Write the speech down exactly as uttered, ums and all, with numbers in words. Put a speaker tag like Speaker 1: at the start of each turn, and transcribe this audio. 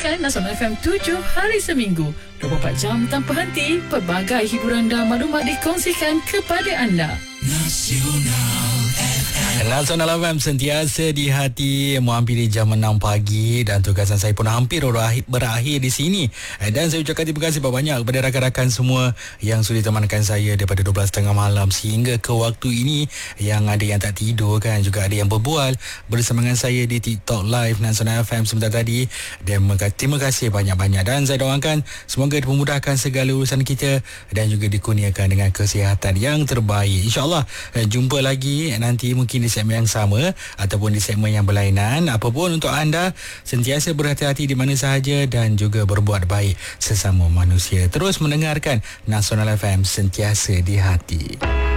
Speaker 1: Dengarkan Nasional F M tujuh hari seminggu, dua puluh empat jam tanpa henti. Pelbagai hiburan dan maklumat dikongsikan kepada anda. Nasional F M.
Speaker 2: Nasional F M sentiasa di hati, menghampiri jam enam pagi dan tugasan saya pun hampir berakhir, berakhir di sini. Dan saya ucapkan terima kasih banyak kepada rakan-rakan semua yang sudah temankan saya daripada dua belas tiga puluh malam sehingga ke waktu ini. Yang ada yang tak tidur kan, juga ada yang berbual bersama dengan saya di TikTok Live Nasional F M sebentar tadi. Dan terima kasih banyak-banyak, dan saya doakan semoga dipermudahkan segala urusan kita dan juga dikurniakan dengan kesihatan yang terbaik. InsyaAllah jumpa lagi nanti mungkin di segmen yang sama ataupun di segmen yang berlainan. Apapun untuk anda, sentiasa berhati-hati di mana sahaja dan juga berbuat baik sesama manusia. Terus mendengarkan Nasional F M, sentiasa di hati.